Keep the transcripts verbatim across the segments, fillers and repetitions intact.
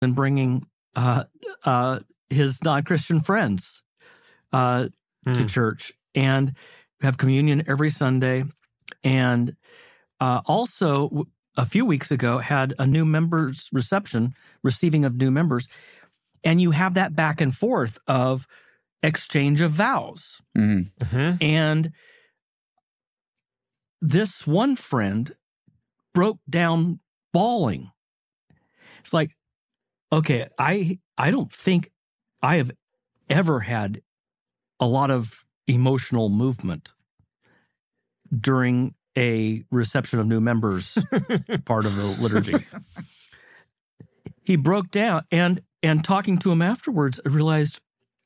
and bringing uh, uh, his non-Christian friends uh, mm. to church, and have communion every Sunday. And uh, also, a few weeks ago, had a new members reception, receiving of new members. And you have that back and forth of exchange of vows. Mm-hmm. Mm-hmm. And this one friend broke down bawling. It's like, okay, I I don't think I have ever had a lot of emotional movement during a reception of new members part of the liturgy. He broke down, and and talking to him afterwards, I realized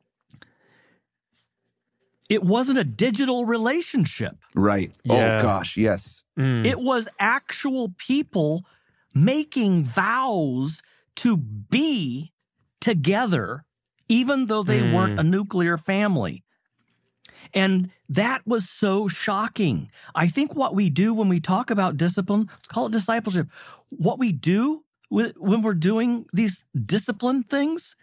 it wasn't a digital relationship. Right. Yeah. Oh, gosh, yes. Mm. It was actual people making vows to be together, even though they mm. weren't a nuclear family. And that was so shocking. I think what we do when we talk about discipline, let's call it discipleship, what we do when we're doing these discipline things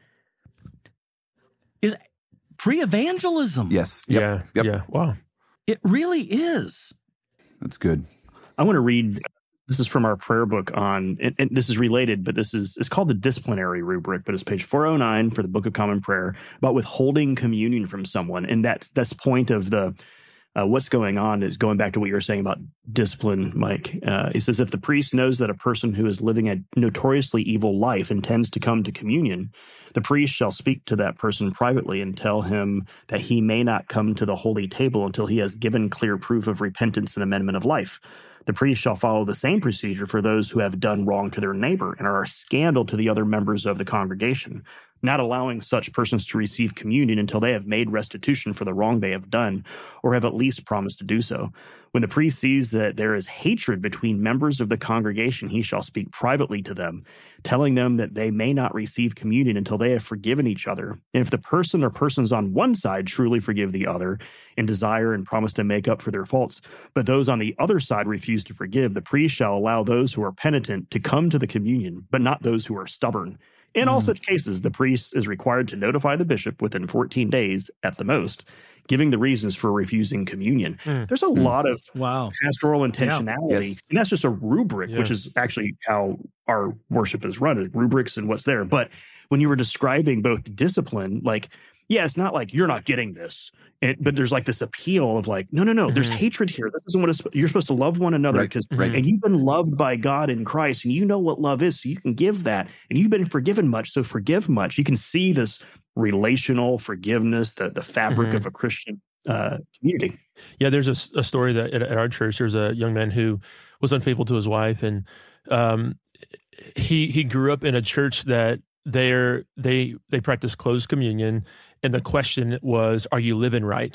is pre-evangelism. Yes. Yep. Yeah. Yep. Yeah. Wow. It really is. That's good. I want to read, this is from our prayer book on, and, and this is related, but this is, it's called the disciplinary rubric, but it's page four oh nine for the Book of Common Prayer about withholding communion from someone. And that, that's point of the, uh, what's going on is going back to what you were saying about discipline, Mike. Uh, he says, if the priest knows that a person who is living a notoriously evil life intends to come to communion, the priest shall speak to that person privately and tell him that he may not come to the holy table until he has given clear proof of repentance and amendment of life. The priest shall follow the same procedure for those who have done wrong to their neighbor and are a scandal to the other members of the congregation, not allowing such persons to receive communion until they have made restitution for the wrong they have done, or have at least promised to do so. When the priest sees that there is hatred between members of the congregation, he shall speak privately to them, telling them that they may not receive communion until they have forgiven each other. And if the person or persons on one side truly forgive the other and desire and promise to make up for their faults, but those on the other side refuse to forgive, the priest shall allow those who are penitent to come to the communion, but not those who are stubborn. In all mm. such cases, the priest is required to notify the bishop within fourteen days at the most, giving the reasons for refusing communion. Mm. There's a mm. lot of wow. pastoral intentionality, yeah. yes. and that's just a rubric, yeah. which is actually how our worship is run, rubrics and what's there. But when you were describing both discipline, like, yeah, it's not like you're not getting this, it, but there's like this appeal of like, no, no, no, mm-hmm. there's hatred here. This isn't what it's, you're supposed to love one another because, right. right. and you've been loved by God in Christ, and you know what love is, so you can give that, and you've been forgiven much, so forgive much. You can see this relational forgiveness, the the fabric mm-hmm. of a Christian uh, community. Yeah, there's a, a story that at, at our church, there's a young man who was unfaithful to his wife, and um, he he grew up in a church that they're they they practice closed communion. And the question was, are you living right?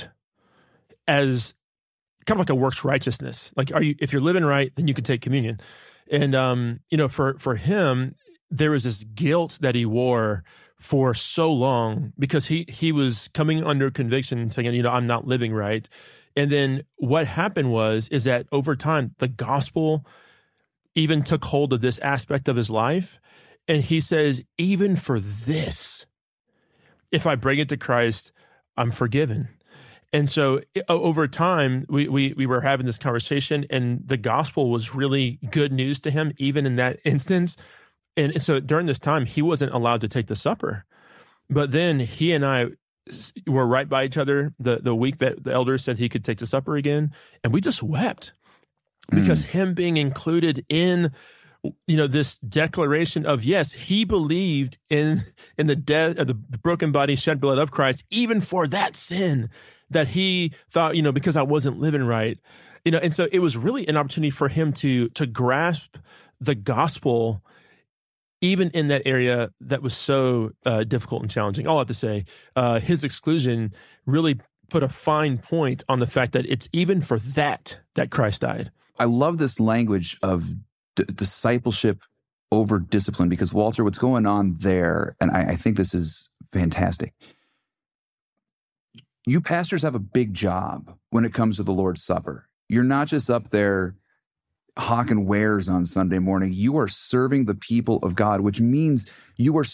As kind of like a works righteousness. Like, are you, if you're living right, then you can take communion. And, um, you know, for, for him, there was this guilt that he wore for so long because he, he was coming under conviction and saying, you know, I'm not living right. And then what happened was, is that over time, the gospel even took hold of this aspect of his life. And he says, even for this, if I bring it to Christ, I'm forgiven. And so over time, we, we we were having this conversation, and the gospel was really good news to him, even in that instance. And so during this time, he wasn't allowed to take the supper. But then he and I were right by each other the, the week that the elders said he could take the supper again. And we just wept because mm. him being included in, you know, this declaration of, yes, he believed in in the death of the broken body, shed blood of Christ, even for that sin that he thought, you know, because I wasn't living right, you know. And so it was really an opportunity for him to to grasp the gospel, even in that area that was so uh, difficult and challenging. All I have to say, uh, his exclusion really put a fine point on the fact that it's even for that that Christ died. I love this language of D- discipleship over discipline, because Walter, what's going on there, and I, I think this is fantastic. You pastors have a big job when it comes to the Lord's Supper. You're not just up there hawking wares on Sunday morning. You are serving the people of God, which means you are